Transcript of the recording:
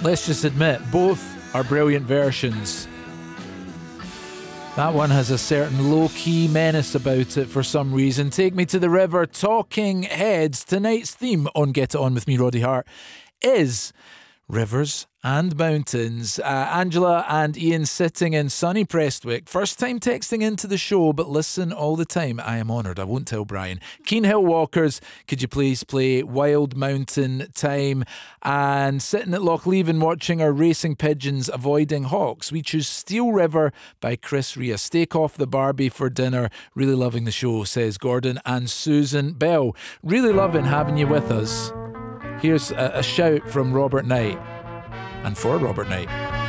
let's just admit, both are brilliant versions. That one has a certain low-key menace about it for some reason. Take Me to the River, Talking Heads. Tonight's theme on Get It On With Me, Roddy Hart, is rivers and mountains. Angela and Ian sitting in sunny Prestwick. First time texting into the show, but listen all the time. I am honoured. I won't tell Brian. Keen Hill Walkers, could you please play Wild Mountain Time? And sitting at Lochleven watching our racing pigeons avoiding hawks, we choose Steel River by Chris Rea. Steak off the Barbie for dinner. Really loving the show, says Gordon and Susan Bell. Really loving having you with us. Here's a shout from Robert Knight. And for Robert Knight.